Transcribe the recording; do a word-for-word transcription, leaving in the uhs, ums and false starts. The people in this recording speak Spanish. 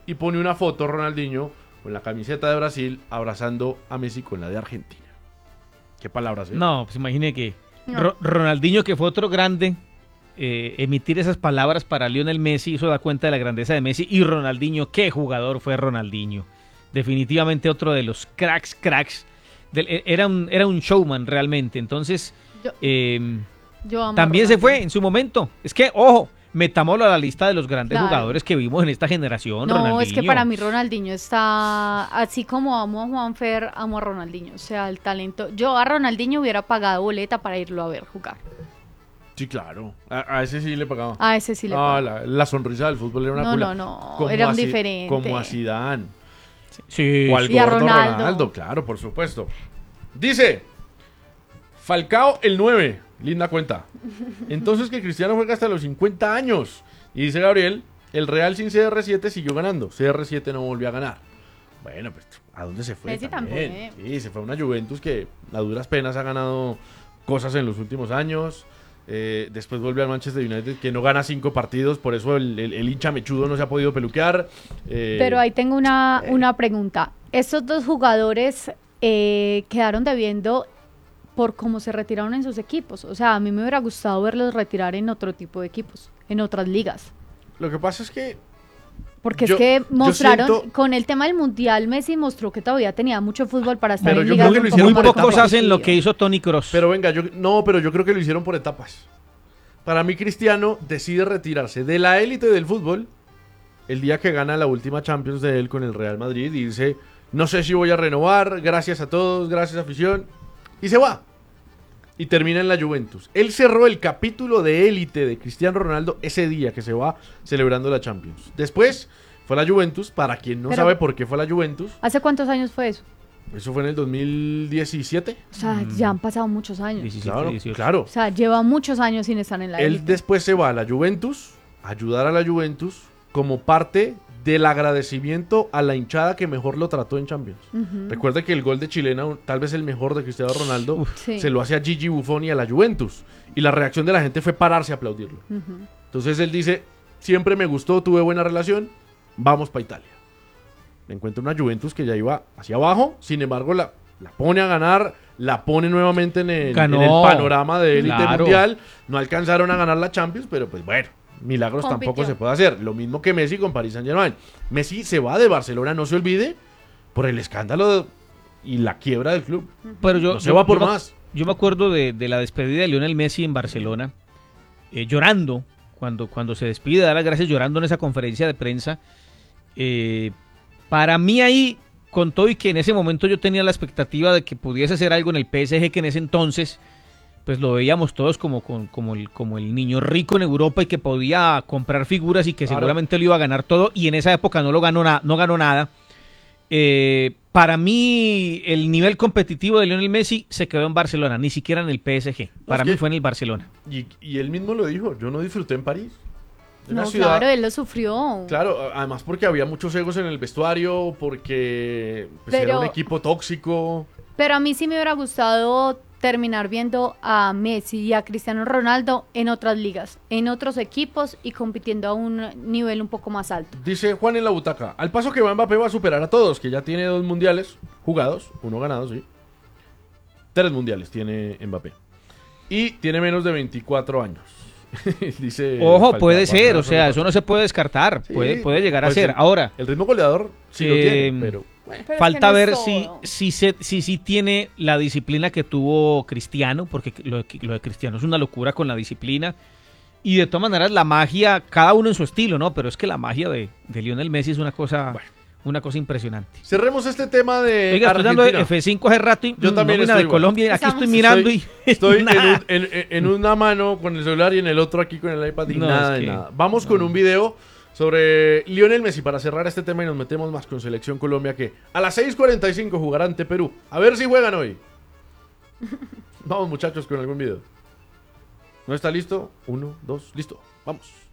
y pone una foto Ronaldinho con la camiseta de Brasil abrazando a Messi con la de Argentina. ¿Qué palabras, eh? No, pues imagine que No. Ro- Ronaldinho, que fue otro grande, eh, emitir esas palabras para Lionel Messi, eso da cuenta de la grandeza de Messi. Y Ronaldinho, qué jugador fue Ronaldinho. Definitivamente otro de los cracks, cracks. Del- e- era, un, era un showman realmente. Entonces, Yo, eh, yo amo a también se Ronaldinho. fue en su momento. Es que, ojo, metámoslo a la lista de los grandes Claro. jugadores que vimos en esta generación. No, Ronaldinho. es que para mí Ronaldinho está, así como amo a Juanfer, amo a Ronaldinho, o sea, el talento. Yo a Ronaldinho hubiera pagado boleta para irlo a ver jugar. Sí, claro. A, a ese sí le pagaba. A ese sí le Ah, pago. la, la sonrisa del fútbol era una No, cula. no, no, Como era un a Zi- diferente. Como a Zidane. Sí, O al Y a gordo Ronaldo. Ronaldo. Claro, por supuesto. Dice Falcao el nueve. Linda cuenta. Entonces que Cristiano juega hasta los cincuenta años. Y dice Gabriel, el Real sin C R siete siguió ganando. C R siete no volvió a ganar. Bueno, pues, ¿a dónde se fue? Messi también? tampoco, Sí, se fue a una Juventus que a duras penas ha ganado cosas en los últimos años. Eh, después vuelve al Manchester United que no gana cinco partidos. Por eso el, el- el hincha mechudo no se ha podido peluquear. Eh, Pero ahí tengo una, una pregunta. Estos dos jugadores eh, quedaron debiendo por cómo se retiraron en sus equipos. O sea, a mí me hubiera gustado verlos retirar en otro tipo de equipos, en otras ligas. Lo que pasa es que Porque Yo- es que yo mostraron, siento- con el tema del Mundial, Messi mostró que todavía tenía mucho fútbol para estar Pero en yo ligas creo que lo un hicieron Muy poco por más pocos etapas. hacen lo que competitivas. hizo Toni Kroos. Pero venga, yo no, pero yo creo que lo hicieron por etapas. Para mí, Cristiano decide retirarse de la élite del fútbol el día que gana la última Champions de él con el Real Madrid y dice, no sé si voy a renovar, gracias a todos, gracias afición, y se va. Y termina en la Juventus. Él cerró el capítulo de élite de Cristiano Ronaldo ese día que se va celebrando la Champions. Después fue a la Juventus, para quien no Pero- sabe por qué fue a la Juventus, ¿Hace cuántos años fue eso? eso fue en el dos mil diecisiete. O sea, ya han pasado muchos años. diecisiete, Claro, dieciocho. claro. O sea, lleva muchos años sin estar en la Él élite. después se va a la Juventus, a ayudar a la Juventus como parte del agradecimiento a la hinchada que mejor lo trató en Champions. Ujú. Recuerda que el gol de Chilena, un- tal vez el mejor de Cristiano Ronaldo, Sí. se lo hace a Gigi Buffon y a la Juventus. Y la reacción de la gente fue pararse a aplaudirlo. Ujú. Entonces él dice, siempre me gustó, tuve buena relación, vamos para Italia. Le encuentra una Juventus que ya iba hacia abajo, sin embargo la, la pone a ganar, la pone nuevamente en el, Ganó. en el panorama de élite Claro. mundial. No alcanzaron a ganar la Champions, pero pues bueno, milagros Compitió. tampoco se puede hacer. Lo mismo que Messi con Paris Saint Germain. Messi se va de Barcelona, no se olvide, por el escándalo de- y la quiebra del club. Pero yo, No se yo- va por yo me- más. Yo me acuerdo de, de la despedida de Lionel Messi en Barcelona, eh, llorando, cuando, cuando se despide, da las gracias llorando en esa conferencia de prensa. Eh, para mí ahí, con todo y que en ese momento yo tenía la expectativa de que pudiese hacer algo en el P S G, que en ese entonces, pues lo veíamos todos como, con- como, el, como el niño rico en Europa y que podía comprar figuras y que Claro. seguramente lo iba a ganar todo, y en esa época no lo ganó, na- no ganó nada. Eh, para mí, el nivel competitivo de Lionel Messi se quedó en Barcelona, ni siquiera en el P S G. Para es mí que- fue en el Barcelona. Y, y él mismo lo dijo, yo no disfruté en París. Una No, ciudad- claro, él lo sufrió. Claro, a- además porque había muchos egos en el vestuario, porque pues, era Pero- un equipo tóxico. Pero a mí sí me hubiera gustado terminar viendo a Messi y a Cristiano Ronaldo en otras ligas, en otros equipos y compitiendo a un nivel un poco más alto. Dice Juan en la butaca, al paso que va Mbappé va a superar a todos, que ya tiene dos mundiales jugados, uno ganado, sí. Tres mundiales tiene Mbappé. Y tiene menos de veinticuatro años. Dice Ojo, Falcao, puede va a ser, ganar o sea, solo eso no se puede descartar, Sí, puede, puede llegar a pues ser. el- Ahora, El ritmo goleador sí lo Eh, tiene, pero Pero es falta que no es ver si, todo. si, se, si, si tiene la disciplina que tuvo Cristiano, porque lo de, lo de Cristiano es una locura con la disciplina. Y de todas maneras, la magia, cada uno en su estilo, ¿no? Pero es que la magia de, de Lionel Messi es una cosa, Bueno. una cosa impresionante. cerremos este tema de Oiga, estoy dando Argentina. F cinco hace rato y Yo mm, también nómina estoy de igual. Colombia. Aquí Estamos- estoy mirando Estoy- y Estoy en, nada. un- en- en- en una mano con el celular y en el otro aquí con el iPad y No, nada es de que- nada. Vamos con un video sobre Lionel Messi para cerrar este tema y nos metemos más con Selección Colombia que a las seis cuarenta y cinco jugará ante Perú. A ver si juegan hoy. Vamos muchachos con algún video. ¿No está listo? Uno, dos, listo. Vamos.